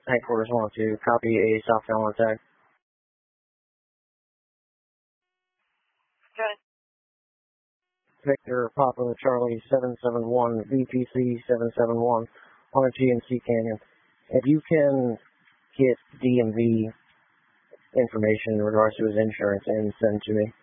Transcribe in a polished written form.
Headquarters want to copy a southbound tag. Good. Victor Papa Charlie 771 VPC 771 on a GNC Canyon. If you can get DMV information in regards to his insurance and send to me.